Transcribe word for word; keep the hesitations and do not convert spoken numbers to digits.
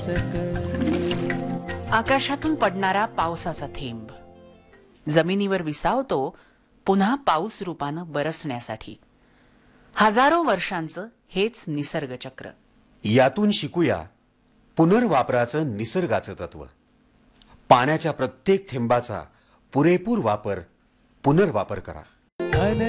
सकल. आकाशातून पडणारा पावसाचा थेंब जमिनीवर विसावतो पुन्हा पाऊस रूपानं बरसण्यासाठी. हजारो वर्षांचं हेच निसर्गचक्र. यातून शिकूया पुनर्वापराचं निसर्गाचं तत्व. पाण्याच्या प्रत्येक थेंबाचा पुरेपूर वापर, पुनर्वापर करा. घन